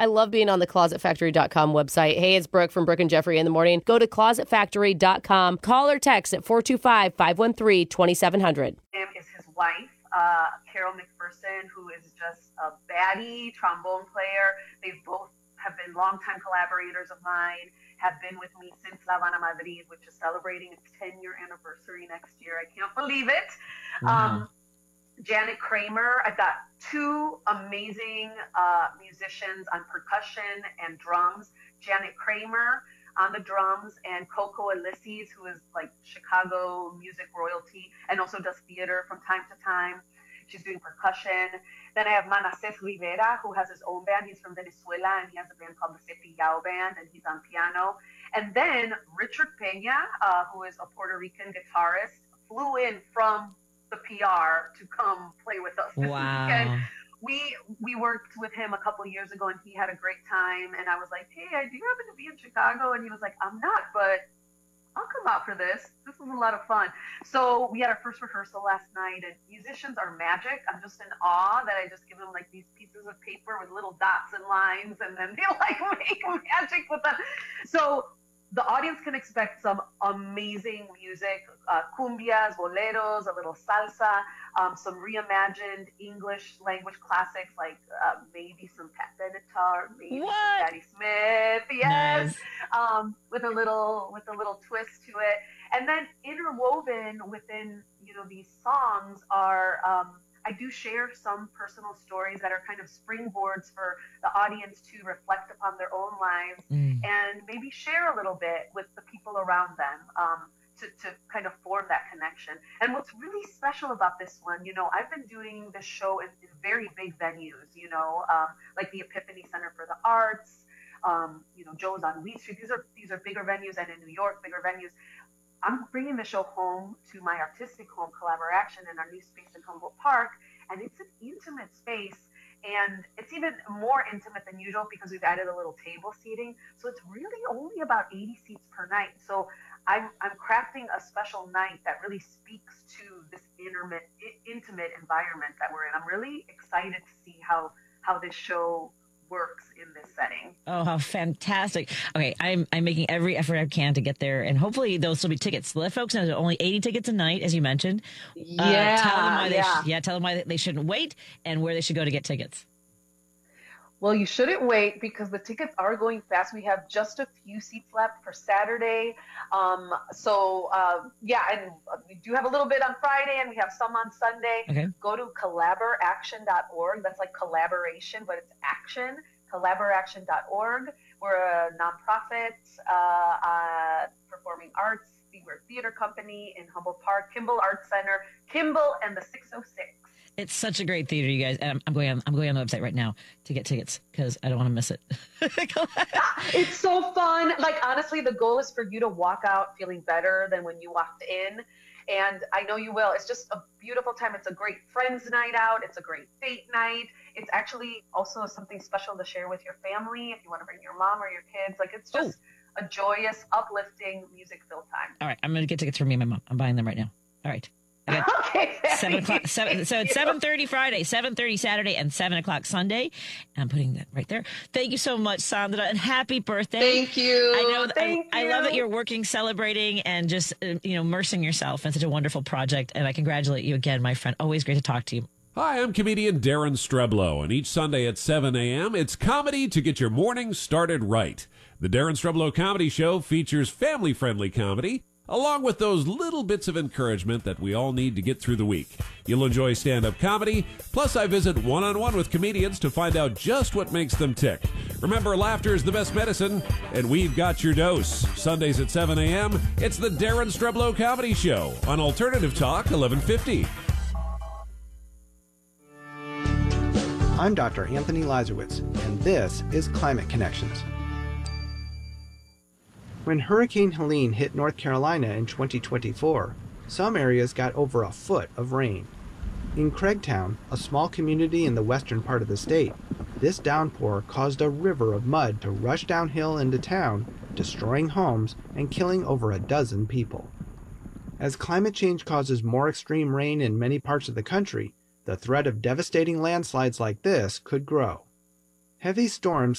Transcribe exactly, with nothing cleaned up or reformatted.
I love being on the closet factory dot com website. Hey, it's Brooke from Brooke and Jeffrey in the morning. Go to closet factory dot com. Call or text at four two five, five one three, two seven zero zero. Is his wife, uh, Carol McPherson, who is just a baddie trombone player. They both have been longtime collaborators of mine, have been with me since La Habana Madrid, which is celebrating its ten-year anniversary next year. I can't believe it. Wow. Um, Janet Kramer. I've got two amazing uh, musicians on percussion and drums. Janet Kramer on the drums, and Coco Ulysses, who is like Chicago music royalty and also does theater from time to time. She's doing percussion. Then I have Manasseh Rivera, who has his own band. He's from Venezuela, and he has a band called the Cepillao Band, and he's on piano. And then Richard Peña, uh, who is a Puerto Rican guitarist, flew in from the P R to come play with us this Wow. weekend. We we worked with him a couple of years ago, and he had a great time. And I was like, hey, do you happen to be in Chicago? And he was like, I'm not, but I'll come out for this. This was a lot of fun. So we had our first rehearsal last night, and musicians are magic. I'm just in awe that I just give them like these pieces of paper with little dots and lines, and then they like make magic with them. So the audience can expect some amazing music, uh, cumbias, boleros, a little salsa, um, some reimagined English language classics like uh, maybe some Pat Benatar, maybe What? some Patti Smith, yes, Nice. um, with a little with a little twist to it. And then interwoven within you know these songs are um, I do share some personal stories that are kind of springboards for the audience to reflect upon their own lives Mm. and maybe share a little bit with the people around them um, to, to kind of form that connection. And what's really special about this one, you know, I've been doing this show in, in very big venues, you know, um, like the Epiphany Center for the Arts, um, you know, Joe's on Wheat Street. These are, these are bigger venues, and in New York, bigger venues. I'm bringing the show home to my artistic home, Collaboration, in our new space in Humboldt Park, and it's an intimate space, and it's even more intimate than usual because we've added a little table seating, so it's really only about eighty seats per night. So I'm, I'm crafting a special night that really speaks to this intimate, intimate environment that we're in. I'm really excited to see how, how this show works in this setting. Oh, how fantastic. Okay, I'm I'm making every effort I can to get there, and hopefully there'll still be tickets. Let folks know there's only eighty tickets a night, as you mentioned. Yeah, uh, tell them why yeah. They sh- yeah, tell them why they shouldn't wait and where they should go to get tickets. Well, you shouldn't wait because the tickets are going fast. We have just a few seats left for Saturday. Um, so, uh, yeah, and we do have a little bit on Friday, and we have some on Sunday. Okay. Go to collabor action dot org. That's like collaboration, but it's action, collabor action dot org. We're a nonprofit uh, uh, performing arts. We're a theater company in Humboldt Park, Kimball Arts Center, Kimball and the six oh six. It's such a great theater, you guys. And I'm, I'm going on. I'm going on the website right now to get tickets because I don't want to miss it. It's so fun. Like, honestly, the goal is for you to walk out feeling better than when you walked in. And I know you will. It's just a beautiful time. It's a great friends night out. It's a great date night. It's actually also something special to share with your family if you want to bring your mom or your kids. Like, it's just a joyous, uplifting, music-filled time. All right, I'm going to get tickets for me and my mom. I'm buying them right now. All right. I got Okay, seven o'clock. Seven, so it's seven thirty Friday, seven thirty Saturday, and seven o'clock Sunday. I'm putting that right there. Thank you so much, Sandra, and happy birthday! Thank you. I know. That Thank I, you. I love that you're working, celebrating, and just uh, you know, immersing yourself in such a wonderful project. And I congratulate you again, my friend. Always great to talk to you. Hi, I'm comedian Darren Streblow, and each Sunday at seven a.m., it's comedy to get your morning started right. The Darren Streblow Comedy Show features family-friendly comedy, along with those little bits of encouragement that we all need to get through the week. You'll enjoy stand-up comedy, plus I visit one-on-one with comedians to find out just what makes them tick. Remember, laughter is the best medicine, and we've got your dose. Sundays at seven a.m., it's the Darren Streblow Comedy Show on Alternative Talk eleven fifty. I'm Doctor Anthony Lazarowitz, and this is Climate Connections. When Hurricane Helene hit North Carolina in twenty twenty-four, some areas got over a foot of rain. In Craigtown, a small community in the western part of the state, this downpour caused a river of mud to rush downhill into town, destroying homes and killing over a dozen people. As climate change causes more extreme rain in many parts of the country, the threat of devastating landslides like this could grow. Heavy storms